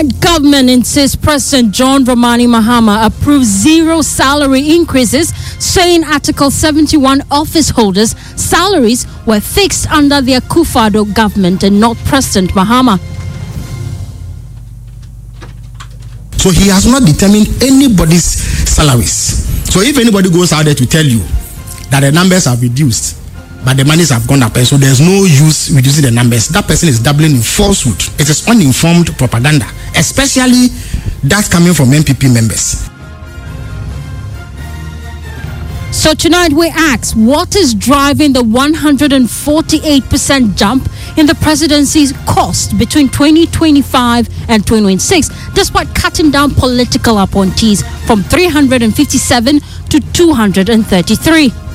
Tonight, government insists President John Dramani Mahama approves 0 salary increases, saying Article 71 office holders' salaries were fixed under the Akufo-Addo government and not President Mahama. So he has not determined anybody's salaries. So if anybody goes out there to tell you that the numbers have reduced, but the monies have gone up, and so there's no use reducing the numbers, that person is doubling in falsehood. It is uninformed propaganda, especially that coming from MPP members. So tonight we ask, what is driving the 148% jump in the presidency's cost between 2025 and 2026, despite cutting down political appointees from 357 to 233?